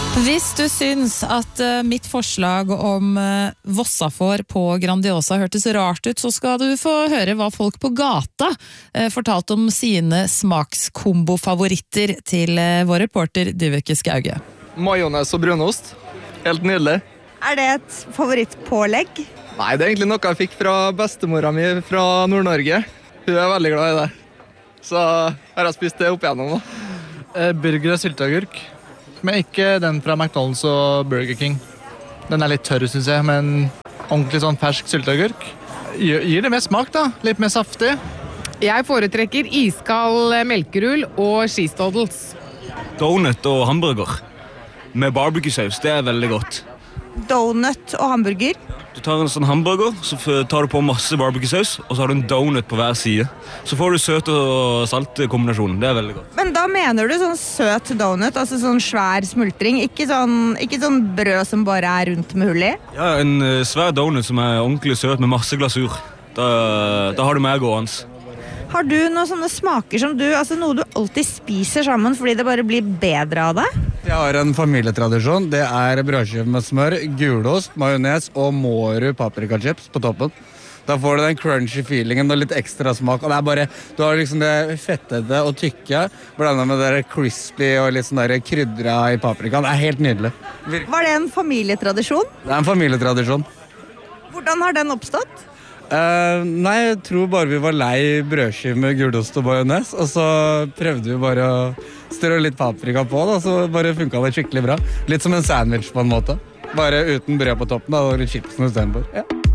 Hvis du syns at mitt forslag om vossafår på Grandiosa hørtes rart ut, så skal du få høre hva folk på gata fortalte om sine smakskombo-favoritter til vår reporter Dyveke Skauge. Majones og brunost. Helt nydelig. Er det et favorittpålegg? Nei, det er egentlig noe jeg fikk fra bestemora mi fra Nord-Norge. Hun er veldig glad i det. Så har jeg spist det opp igjennom da. Burger og sylteagurk. Men ikke den fra McDonald's og Burger King. Den er litt tørr, synes jeg, men ordentlig sånn fersk sylteagurk. Gir det mer smak da, litt mer saftig. Jeg foretrekker iskald melkerull og cheese-doddles. Donut og hamburger med barbecue-saus, det er veldig godt. Donut og hamburger? Du tar en sånn hamburger, så tar du på masse barbecue-saus, og så har du en donut på hver side. Så får du søt og salt kombinasjonen, det er veldig godt. Men da mener du sånn søt donut, altså sånn svær smultring, ikke sånn brød som bare er rundt med hull i? Ja, en svær donut som er ordentlig søt med masse glasur. Da har du mer gående. Har du noen sånne smaker som noe du alltid spiser sammen fordi det bare blir bedre av det? Jeg har en familietradisjon. Det er brødskive med smør, gulost, majones og Måru paprikachips på toppen. Da får du den crunchy feelingen og litt ekstra smak. Og det er bare, du har liksom det fettede og tykke, blandet med det crispy og litt sånn der krydra i paprikaen. Det er helt nydelig. Var det en familietradisjon? Det er en familietradisjon. Hvordan har den oppstått? Nei, jeg tror bare vi var lei brødskive med gulost og majones, og så prøvde vi bare å strø litt paprika på, da, så bare funket det skikkelig bra. Litt som en sandwich på en måte. Bare uten brød på toppen, da, og litt chipsen i stedet for. Ja.